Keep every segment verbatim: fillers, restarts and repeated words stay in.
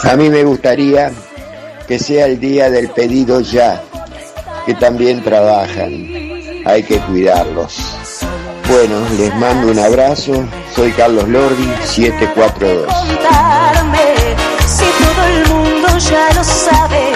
A mí me gustaría que sea el día del pedido ya, que también trabajan, hay que cuidarlos. Bueno, les mando un abrazo, soy Carlos Lordi, siete cuatro dos. Si todo el mundo ya lo sabe,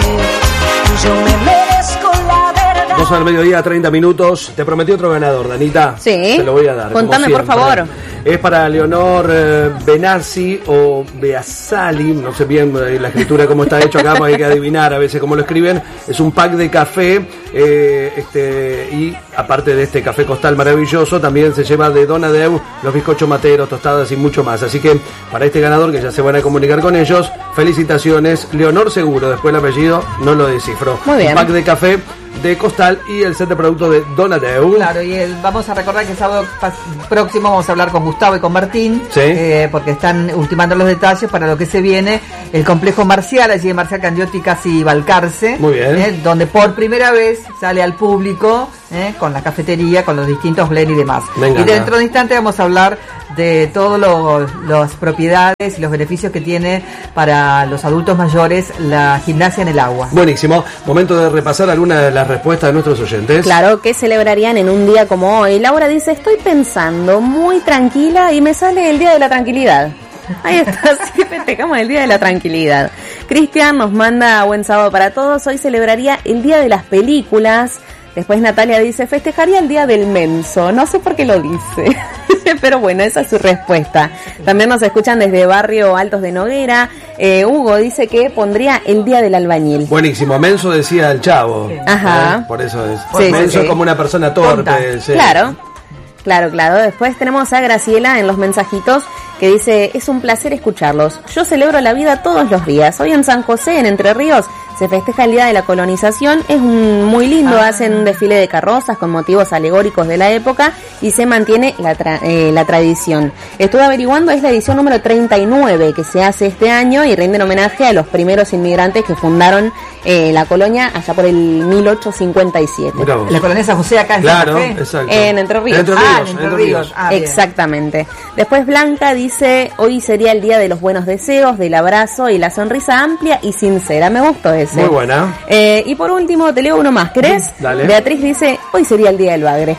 yo me merezco la verdad. Dos al mediodía, treinta minutos. Te prometí otro ganador, Danita. Sí. Te lo voy a dar. Contame, por favor. Es para Leonor eh, Benassi o Beasali, no sé bien eh, la escritura cómo está hecho acá, porque hay que adivinar a veces cómo lo escriben. Es un pack de café eh, este y aparte de este café costal maravilloso, también se lleva de Donadeu los bizcochos materos, tostadas y mucho más. Así que para este ganador, que ya se van a comunicar con ellos, felicitaciones. Leonor seguro, después el apellido no lo descifro. Muy bien. Un pack de café de costal y el set de productos de Donadeu. Claro, y el, vamos a recordar que el sábado pas- próximo vamos a hablar con Gustavo y con Martín, sí. eh, porque están ultimando los detalles para lo que se viene, el complejo Marcial, allí en Marcial Candioti, casi Balcarce. Muy bien. Eh, donde por primera vez sale al público, eh, con la cafetería, con los distintos blends y demás. Venga, y dentro de un instante vamos a hablar de todas las propiedades y los beneficios que tiene para los adultos mayores la gimnasia en el agua. Buenísimo. Momento de repasar algunas de las respuestas de nuestros oyentes. Claro, ¿qué celebrarían en un día como hoy? Laura dice, estoy pensando muy tranquila y me sale el Día de la Tranquilidad. Ahí está, sí, festejamos el Día de la Tranquilidad. Cristian nos manda buen sábado para todos. Hoy celebraría el Día de las Películas. Después Natalia dice, festejaría el Día del Menso. No sé por qué lo dice, pero bueno, esa es su respuesta. También nos escuchan desde Barrio Altos de Noguera. Eh, Hugo dice que pondría el Día del Albañil. Buenísimo, menso decía el Chavo. Ajá. ¿Eh? Por eso es. Sí, menso sí, sí. es como una persona torpe. Sí. Claro, claro, claro. Después tenemos a Graciela en los mensajitos que dice, es un placer escucharlos. Yo celebro la vida todos los días. Hoy en San José, en Entre Ríos, se festeja el Día de la Colonización. Es un, muy lindo, ah. hacen un desfile de carrozas con motivos alegóricos de la época y se mantiene la, tra- eh, la tradición. Estuve averiguando, es la edición número treinta y nueve que se hace este año y rinden homenaje a los primeros inmigrantes que fundaron eh, la colonia allá por el mil ochocientos cincuenta y siete. La colonia San José acá en Claro, Santa Fe. exacto. En Entre Ríos. Entre Ríos, Ah, en Entre Entre Ríos. Ríos. Ah, bien. Exactamente. Después Blanca dice, hoy sería el día de los buenos deseos, del abrazo y la sonrisa amplia y sincera. Me gustó ese. Muy buena. Eh, y por último, te leo uno más, ¿querés? Dale. Beatriz dice, hoy sería el día del bagre.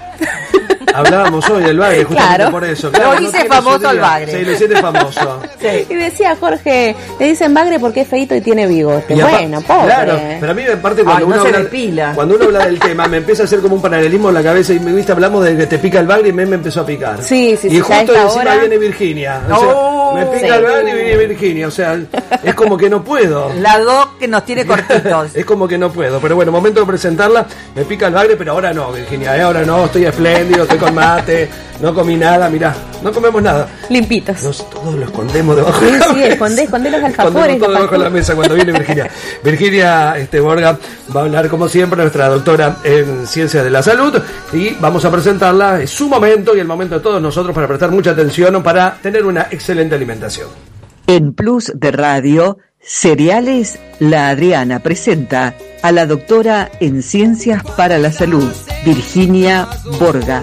Hablábamos hoy del bagre, justamente Claro. por eso. Lo Claro, hice tiene famoso su día. al bagre. Sí, lo hiciste famoso. Sí. Y decía Jorge, le dicen bagre porque es feito y tiene bigote. Y apa- Bueno, pobre. Claro, pero a mí me parte cuando Ay, no uno se habla, depila. cuando uno habla del tema, me empieza a hacer como un paralelismo en la cabeza y me viste hablamos de que te pica el bagre y me, me empezó a picar. Sí, sí, y sí, justo ya a esta encima hora- viene Virginia. O sea, Oh, me pica sí. el bagre y viene Virginia. O sea, es como que no puedo. La doc que nos tiene cortitos. Es como que no puedo, pero bueno, momento de presentarla. Me pica el bagre, pero ahora no, Virginia, ¿eh? Ahora no, estoy espléndido, estoy con mate, no comí nada, mirá, no comemos nada. Limpitos. Nos, todos lo escondemos debajo Sí, de la sí, mesa. escondé, escondé los alfajores, Escondemos todo los debajo de la mesa cuando viene Virginia. Virginia este, Borga va a hablar, como siempre, nuestra doctora en Ciencias de la Salud, y vamos a presentarla. Es su momento y el momento de todos nosotros para prestar mucha atención para tener una excelente alimentación. En Plus de Radio, Cereales, La Adriana presenta a la doctora en Ciencias para la Salud, Virginia Borga.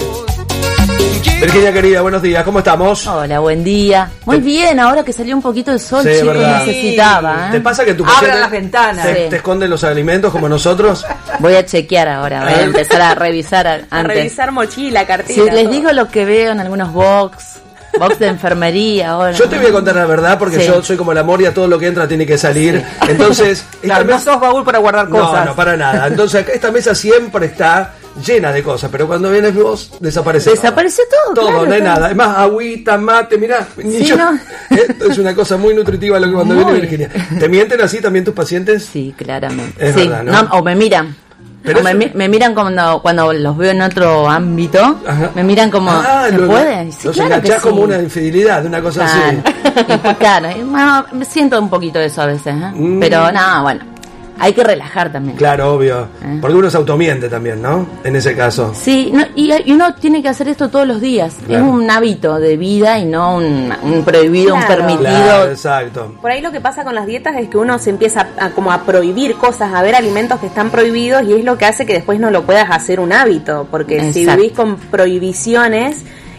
Virginia querida, buenos días, ¿cómo estamos? Hola, buen día. Muy bien, ahora que salió un poquito el sol, Sí, chicos, verdad. necesitaba. ¿eh? ¿Te pasa que tu Abran paciente las ventanas. te, Sí. te esconden los alimentos como nosotros? Voy a chequear ahora, voy a empezar a revisar a- A antes. revisar mochila, cartilla. Si les todo. digo lo que veo en algunos box, box de enfermería ahora. Yo te voy a contar la verdad porque Sí. yo soy como la Moria, todo lo que entra tiene que salir. Entonces, Claro, esta no sos baúl para guardar No, cosas. no, para nada. Entonces, acá esta mesa siempre está llena de cosas, pero cuando vienes vos, desaparece Desapareció todo, todo. claro, no hay claro. nada. Es más, agüita, mate, mirá. ni Sí, yo- no. Esto es una cosa muy nutritiva lo que cuando Muy. viene Virginia. ¿Te mienten así también tus pacientes? Sí, claramente. Es sí, verdad, ¿no? o me miran. Pero O me, eso- mi- me miran cuando, cuando los veo en otro ámbito. Ajá. Me miran como, Ah, ¿se lo- puede? Sí, los claro que enganchás sí. como una infidelidad, una cosa Claro. así. Y pues, claro, y, bueno, me siento un poquito de eso a veces, ¿eh? Mm. Pero nada, bueno, hay que relajar también. Claro, obvio. Eh. Porque uno se automiente también, ¿no? En ese caso. Sí, no, y, y uno tiene que hacer esto todos los días. Claro. Es un hábito de vida y no un, un prohibido, un Claro. permitido. Claro, exacto. Por ahí lo que pasa con las dietas es que uno se empieza a, como a prohibir cosas, a ver alimentos que están prohibidos y es lo que hace que después no lo puedas hacer un hábito, porque si Exacto. vivís con prohibiciones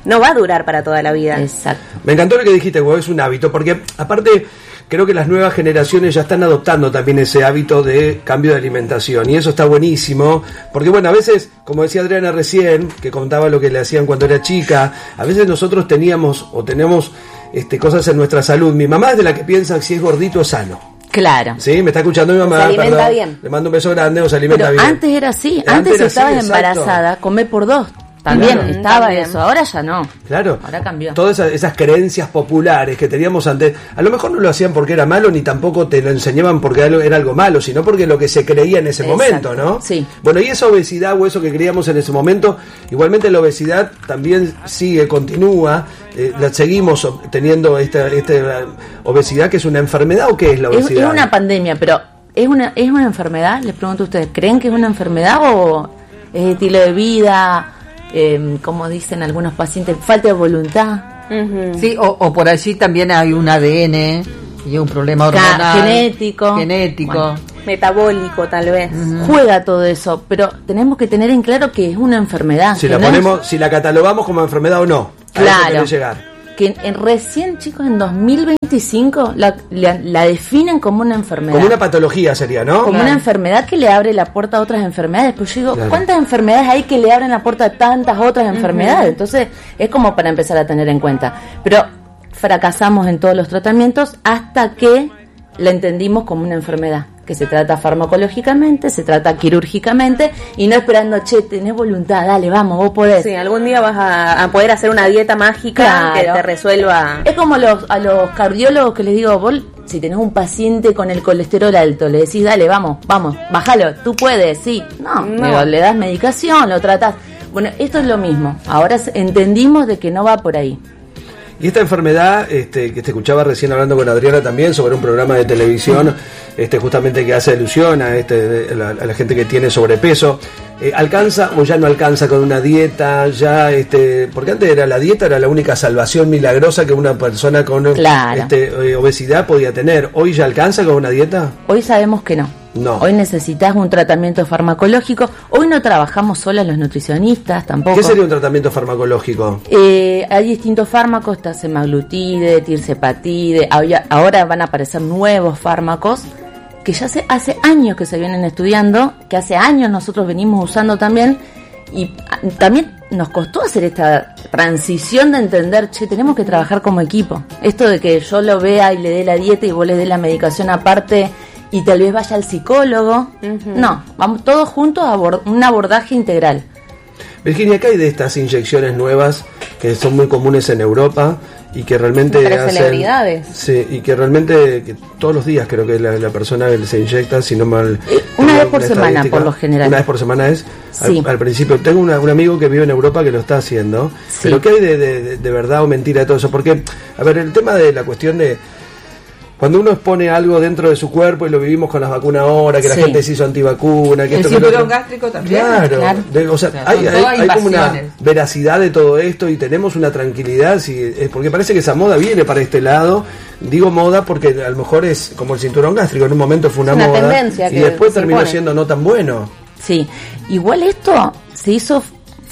no va a durar para toda la vida. Exacto. Me encantó lo que dijiste, vos, es un hábito, porque aparte creo que las nuevas generaciones ya están adoptando también ese hábito de cambio de alimentación, y eso está buenísimo, porque bueno, a veces, como decía Adriana recién, que contaba lo que le hacían cuando era chica, a veces nosotros teníamos o tenemos este, cosas en nuestra salud. Mi mamá es de la que piensa que si es gordito es sano. Claro. Sí, me está escuchando mi mamá. Se alimenta perdón, bien. Le mando un beso grande, o se alimenta Pero bien. antes era así, Antes antes, era si estabas así, embarazada, comé por dos. También Claro. estaba También. eso, ahora ya no. Claro, Ahora cambió. todas esas, esas creencias populares que teníamos antes, a lo mejor no lo hacían porque era malo, ni tampoco te lo enseñaban porque era algo malo, sino porque lo que se creía en ese Exacto, momento, ¿no? sí. Bueno, y esa obesidad o eso que creíamos en ese momento, igualmente la obesidad también sigue, continúa, eh, la seguimos teniendo esta, esta obesidad, que es una enfermedad, ¿o qué es la Es, obesidad? es una pandemia, pero ¿es una, ¿es una enfermedad? Les pregunto a ustedes, ¿creen que es una enfermedad o es estilo de vida? Eh, como dicen algunos pacientes, falta de voluntad. Ujú. Sí, o, o por allí también hay un A D N y un problema hormonal. Ca- genético. Genético. Bueno. Metabólico, tal vez. Juega todo eso, pero tenemos que tener en claro que es una enfermedad. Si que la no es- ponemos, si la catalogamos como enfermedad o no. A eso Claro. querés llegar. que en, recién, chicos, en dos mil veinticinco la, la, la definen como una enfermedad. Como una patología sería, ¿no? Como Claro. una enfermedad que le abre la puerta a otras enfermedades. Pues yo digo, Claro. ¿cuántas enfermedades hay que le abren la puerta a tantas otras enfermedades? Entonces, es como para empezar a tener en cuenta. Pero fracasamos en todos los tratamientos hasta que la entendimos como una enfermedad, que se trata farmacológicamente, se trata quirúrgicamente, y no esperando, che, tenés voluntad, dale, vamos, vos podés. Sí, algún día vas a, a poder hacer una dieta mágica Claro. que te resuelva. Es como los, a los cardiólogos que les digo, vos, si tenés un paciente con el colesterol alto, le decís, dale, vamos, vamos, bájalo, tú puedes, sí. No, No. digo, le das medicación, lo tratás. Bueno, esto es lo mismo. Ahora s- entendimos de que no va por ahí. Y esta enfermedad, este, que te escuchaba recién hablando con Adriana también sobre un programa de televisión, este, justamente que hace alusión a, este, a, la, a la gente que tiene sobrepeso, eh, ¿alcanza o ya no alcanza con una dieta? Ya, este, porque antes era la dieta era la única salvación milagrosa que una persona con Claro. este, eh, obesidad podía tener. ¿Hoy ya alcanza con una dieta? Hoy sabemos que no. No. Hoy necesitas un tratamiento farmacológico. Hoy no trabajamos solas los nutricionistas tampoco. ¿Qué sería un tratamiento farmacológico? Eh, hay distintos fármacos, está semaglutide, tirzepatide, había- ahora van a aparecer nuevos fármacos que ya hace, hace años que se vienen estudiando, que hace años nosotros venimos usando también, y ah, también nos costó hacer esta transición de entender, che, tenemos que trabajar como equipo. Esto de que yo lo vea y le dé la dieta y vos le dé la medicación aparte y tal vez vaya al psicólogo. No, vamos todos juntos a abord- un abordaje integral. Virginia, ¿qué hay de estas inyecciones nuevas que son muy comunes en Europa y que realmente Entre hacen... celebridades. Sí, y que realmente que todos los días creo que la, la persona que se inyecta, si no mal... Eh, una tengo vez por una semana, estadística, por lo general. Una vez por semana es, Sí. al, al principio. Tengo una- un amigo que vive en Europa que lo está haciendo, Sí. pero ¿qué hay de, de, de- de verdad o mentira de todo eso? Porque, a ver, el tema de la cuestión de... Cuando uno expone algo dentro de su cuerpo, y lo vivimos con las vacunas ahora, que la Sí. gente se hizo antivacuna, que El esto que lo cinturón otro. gástrico también. Claro, Claro. de- o sea, O sea, hay, son hay- todas hay como una invasiones. veracidad de todo esto y tenemos una tranquilidad, si, es porque parece que esa moda viene para este lado. Digo moda porque a lo mejor es como el cinturón gástrico, en un momento fue una, Es una moda tendencia y que después se terminó impone. siendo no tan bueno. Sí, igual esto se hizo,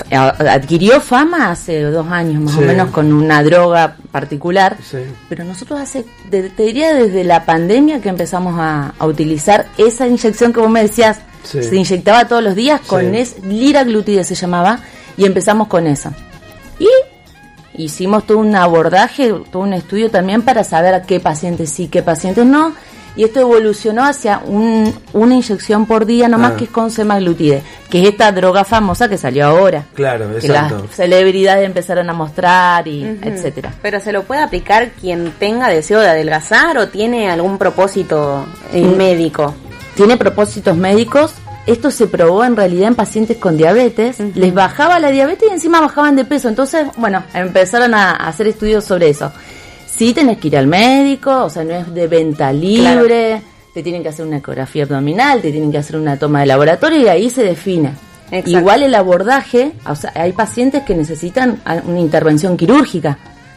adquirió fama hace dos años más Sí. o menos con una droga particular, Sí. pero nosotros hace, de- te diría desde la pandemia que empezamos a, a utilizar esa inyección que vos me decías, Sí. se inyectaba todos los días con Sí. es, liraglutide se llamaba, y empezamos con eso. Y hicimos todo un abordaje, todo un estudio también para saber a qué pacientes sí, qué pacientes no. Y esto evolucionó hacia un, una inyección por día nomás Ah. que es con semaglutide, que es esta droga famosa que salió ahora. Claro, Que las exacto. celebridades empezaron a mostrar y etcétera. Pero ¿se lo puede aplicar quien tenga deseo de adelgazar o tiene algún propósito eh, Mm. médico? Tiene propósitos médicos. Esto se probó en realidad en pacientes con diabetes. Les bajaba la diabetes y encima bajaban de peso. Entonces, bueno, empezaron a hacer estudios sobre eso. Sí tenés que ir al médico, o sea, no es de venta libre. Te tienen que hacer una ecografía abdominal, te tienen que hacer una toma de laboratorio y ahí se define. Exacto. Igual el abordaje, o sea, hay pacientes que necesitan a- una intervención quirúrgica.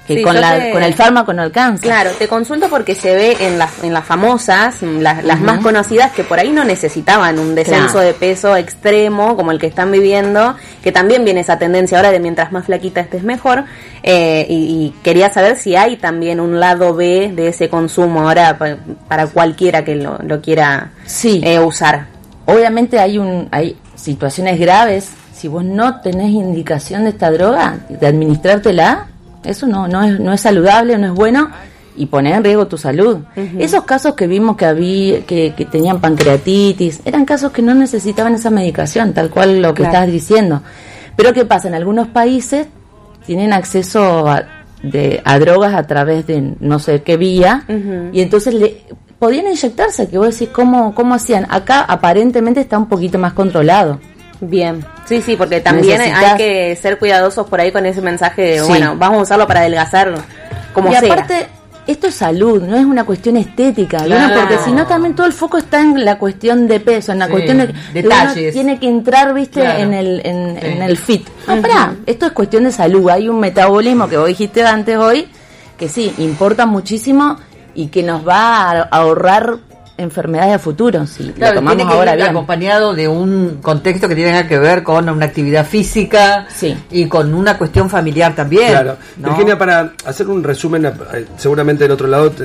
que Sí, con, yo la, te- con el fármaco no alcanza. Claro, te consulto porque se ve en las en las famosas, las, las Ujú. más conocidas, que por ahí no necesitaban un descenso Claro. de peso extremo como el que están viviendo, que también viene esa tendencia ahora de mientras más flaquita estés mejor, eh, y, y quería saber si hay también un lado B de ese consumo ahora pa- para cualquiera que lo, lo quiera Sí. eh, usar. Obviamente hay un hay situaciones graves. Si vos no tenés indicación de esta droga, de administrártela, eso no no es no es saludable, no es bueno y pone en riesgo tu salud. Ujú. Esos casos que vimos que había que, que tenían pancreatitis, eran casos que no necesitaban esa medicación, tal cual lo que Claro. estás diciendo. Pero ¿qué pasa? En algunos países tienen acceso a, de, a drogas a través de no sé qué vía, Ujú. y entonces le podían inyectarse, que vos decís, ¿cómo, cómo hacían? Acá aparentemente está un poquito más controlado. Bien, sí, sí, porque también Necesitas- hay que ser cuidadosos por ahí con ese mensaje de, Sí. bueno, vamos a usarlo para adelgazar como y sea. aparte, esto es salud, no es una cuestión estética, ¿vieron? Claro. Porque si no también todo el foco está en la cuestión de peso, en la Sí, cuestión de que detalles. uno tiene que entrar, viste, Claro. en el en, Sí. en el fit. No, pará, esto es cuestión de salud, hay un metabolismo que vos dijiste antes hoy, que sí, importa muchísimo y que nos va a ahorrar enfermedades a futuro, si Claro, lo tomamos tiene que ahora ir bien. acompañado de un contexto que tiene que ver con una actividad física Sí. y con una cuestión familiar también. Claro. ¿no? Virginia, para hacer un resumen, eh, seguramente del otro lado